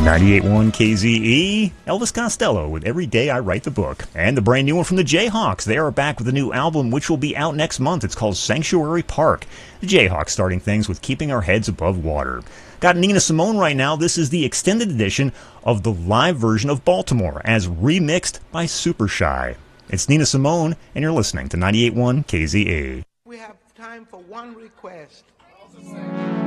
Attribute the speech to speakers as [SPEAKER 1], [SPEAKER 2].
[SPEAKER 1] 98.1 KZE, Elvis Costello with Every Day I Write the Book. And the brand new one from the Jayhawks. They are back with a new album which will be out next month. It's called Sanctuary Park. The Jayhawks starting things with Keeping Our Heads Above Water. Got Nina Simone right now. This is the extended edition of the live version of Baltimore as remixed by Super Shy. It's Nina Simone, and you're listening to 98.1 KZE.
[SPEAKER 2] We have time for one request.